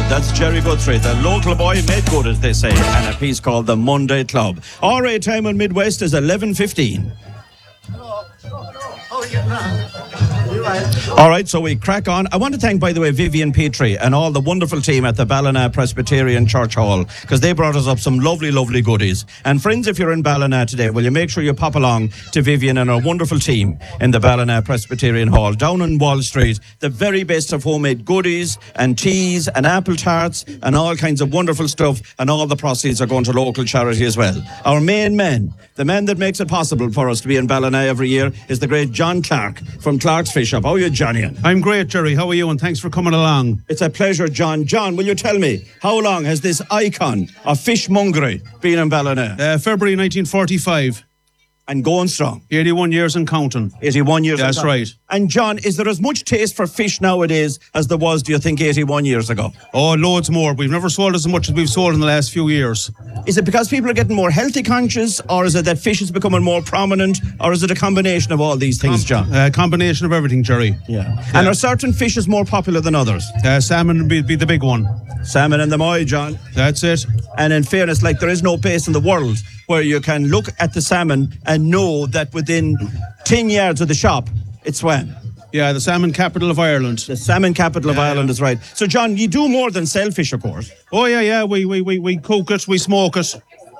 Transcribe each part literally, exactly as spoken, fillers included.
That's Jerry Guthrie, the local boy made good, as they say, and a piece called The Monday Club. R A time on Midwest is eleven fifteen. All right, so we crack on. I want to thank, by the way, Vivian Petrie and all the wonderful team at the Ballina Presbyterian Church Hall, because they brought us up some lovely, lovely goodies. And friends, if you're in Ballina today, will you make sure you pop along to Vivian and our wonderful team in the Ballina Presbyterian Hall down on Wall Street. The very best of homemade goodies and teas and apple tarts and all kinds of wonderful stuff, and all the proceeds are going to local charity as well. Our main man, the man that makes it possible for us to be in Ballina every year, is the great John Clark from Clark's Fish Shop. How are you, Johnny? I'm great, Jerry. How are you? And thanks for coming along. It's a pleasure, John. John, will you tell me, how long has this icon of fishmongery been in Ballina? Uh, February nineteen forty-five. And going strong. eighty-one years and counting. eighty-one years That's and counting. right. And John, is there as much taste for fish nowadays as there was, do you think, eighty-one years ago? Oh, loads more. We've never sold as much as we've sold in the last few years. Is it because people are getting more healthy conscious, or is it that fish is becoming more prominent, or is it a combination of all these things, John? A uh, combination of everything, Jerry. Yeah. And Yeah. are certain fishes more popular than others? Uh, salmon would be, be the big one. Salmon and the moi, John. That's it. And in fairness, like, there is no place in the world where you can look at the salmon and know that within ten yards of the shop, it swam. Yeah, the salmon capital of Ireland. The salmon capital of Yeah, Ireland yeah. is right. So, John, you do more than sell fish, of course. Oh, yeah, yeah. We, we, we, we cook it, we smoke it,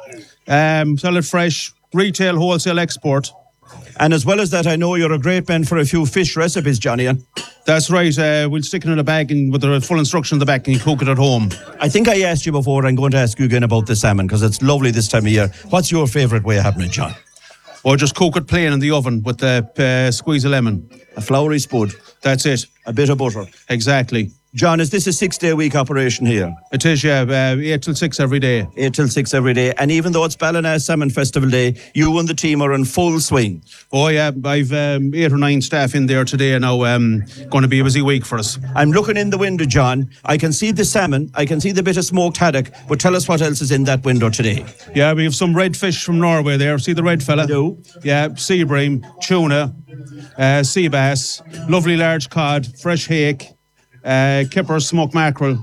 um, sell it fresh, retail, wholesale, export. And as well as that, I know you're a great man for a few fish recipes, Johnny. That's right. Uh, we'll stick it in a bag and with the full instruction in the back, and you cook it at home. I think I asked you before, I'm going to ask you again about the salmon, because it's lovely this time of year. What's your favourite way of having it, John? Or just cook it plain in the oven with the uh, squeeze of lemon. A floury spud. That's it. A bit of butter. Exactly. John, is this a six-day-week operation here? It is, yeah. Uh, eight till six every day. Eight till six every day. And even though it's Ballina Salmon Festival Day, you and the team are in full swing. Oh, yeah. I've um, eight or nine staff in there today now. Um, going to be a busy week for us. I'm looking in the window, John. I can see the salmon. I can see the bit of smoked haddock. But tell us what else is in that window today. Yeah, we have some red fish from Norway there. See the red fella? I do. Yeah, sea bream, tuna, uh, sea bass, lovely large cod, fresh hake, uh, kippers, smoked mackerel,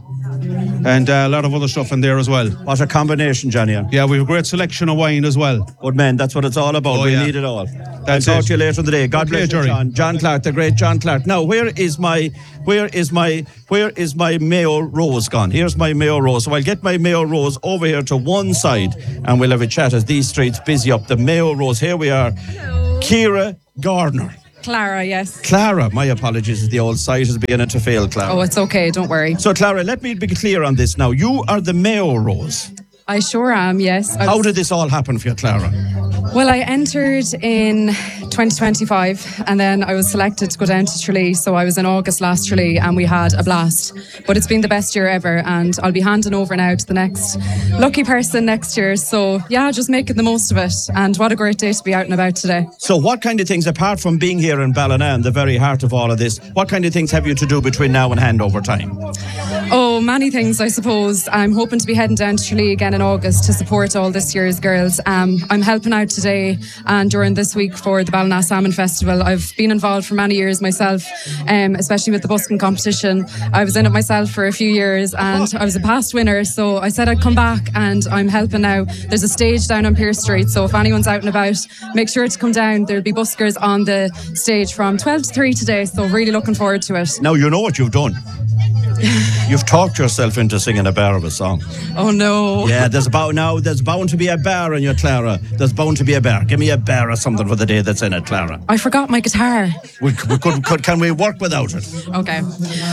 and uh, a lot of other stuff in there as well. What a combination, Johnny. Yeah, we have a great selection of wine as well. Good man, that's what it's all about. Oh, we yeah. need it all. That's I'll talk it. to you later in the day. God Okay, bless you, Jerry. John. John Clark, the great John Clark. Now, where is my, where is my, where is my Mayo Rose gone? Here's my Mayo Rose. So I'll get my Mayo Rose over here to one side, and we'll have a chat as these streets busy up. The Mayo Rose. Here we are. Hello. Kira Gardner. Clara, yes. Clara, my apologies, the old site is beginning to fail, Clara. Oh, it's okay, don't worry. So, Clara, let me be clear on this now. You are the Mayo Rose. I sure am, yes. I How was- did this all happen for you, Clara? Well, I entered in twenty twenty-five and then I was selected to go down to Tralee. So I was in August last Tralee and we had a blast. But it's been the best year ever and I'll be handing over now to the next lucky person next year. So yeah, just making the most of it. And what a great day to be out and about today. So what kind of things, apart from being here in Ballina, in the very heart of all of this, what kind of things have you to do between now and handover time? Oh, many things, I suppose. I'm hoping to be heading down to Tralee again in August to support all this year's girls. Um, I'm helping out today and during this week for the Ballina Salmon Festival. I've been involved for many years myself, um, especially with the busking competition. I was in it myself for a few years and I was a past winner, so I said I'd come back and I'm helping now. There's a stage down on Pierce Street, so if anyone's out and about, make sure to come down. There'll be buskers on the stage from twelve to three today, so really looking forward to it. Now, you know what you've done. You've talked yourself into singing a bar of a song. Oh no. Yeah, there's about now, there's bound to be a bar in your Clara. There's bound to be a bar. Give me a bar or something for the day that's in it, Clara. I forgot my guitar. We, we could, could, can we work without it? Okay.